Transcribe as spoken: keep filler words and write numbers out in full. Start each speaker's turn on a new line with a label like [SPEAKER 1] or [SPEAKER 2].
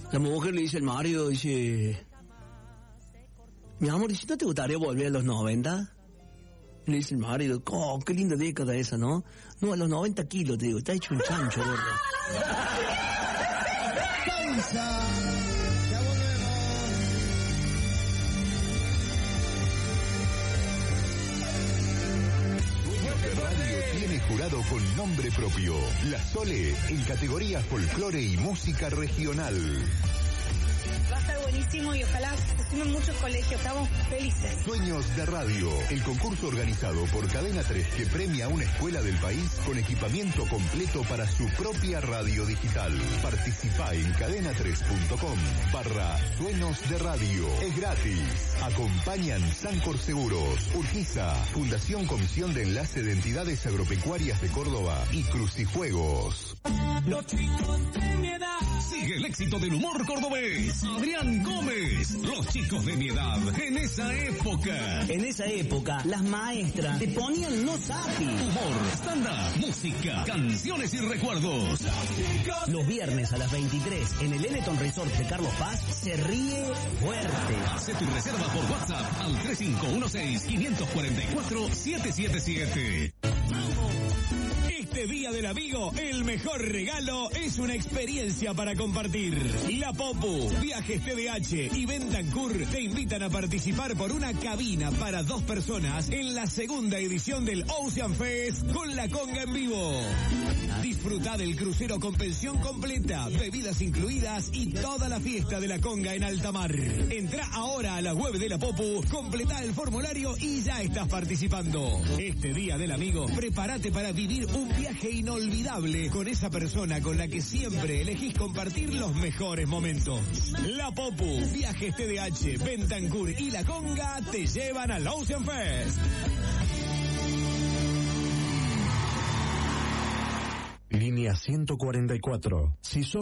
[SPEAKER 1] La mujer le dice al marido, dice, mi amor, ¿y si no te gustaría volver a los noventa? Le dice el marido, oh, qué linda década esa, ¿no? No, a los noventa kilos, te digo, está hecho un chancho, gordo.
[SPEAKER 2] Pausa. Ya volvemos.
[SPEAKER 3] Sueños de Radio tiene jurado con nombre propio. La Sole en categoría folclore y música regional.
[SPEAKER 4] Va a estar buenísimo y ojalá se sumen muchos colegios, estamos felices.
[SPEAKER 3] Sueños de Radio, el concurso organizado por Cadena tres que premia a una escuela del país con equipamiento completo para su propia radio digital. Participa en cadena tres punto com barra Sueños de Radio. Es gratis. Acompañan Sancor Seguros, Urquiza, Fundación Comisión de Enlace de Entidades Agropecuarias de Córdoba y Crucijuegos.
[SPEAKER 5] Los chicos de mi edad. Sigue el éxito del humor cordobés. Adrián Gómez. Los chicos de mi edad. En esa época.
[SPEAKER 6] En esa época, las maestras te ponían no sapi.
[SPEAKER 5] Humor, stand-up, música, canciones y recuerdos.
[SPEAKER 6] Los viernes a las veintitrés en el Eleton Resort de Carlos Paz se ríe fuerte.
[SPEAKER 5] Hace tu reserva por WhatsApp al tres cinco uno seis, cinco cuatro cuatro, siete siete siete. Este Día del Amigo, el mejor regalo es una experiencia para compartir. La Popu, Viajes T D H y Bentancur te invitan a participar por una cabina para dos personas en la segunda edición del Ocean Fest con la conga en vivo. Disfruta del crucero con pensión completa, bebidas incluidas y toda la fiesta de la conga en alta mar. Entra ahora a la web de la Popu, completa el formulario y ya estás participando. Este Día del Amigo, prepárate para vivir un viaje inolvidable con esa persona con la que siempre elegís compartir los mejores momentos. La Popu, Viajes T D H, Bentancur y la conga te llevan al Ocean Fest.
[SPEAKER 7] Línea ciento cuarenta y cuatro. Si sos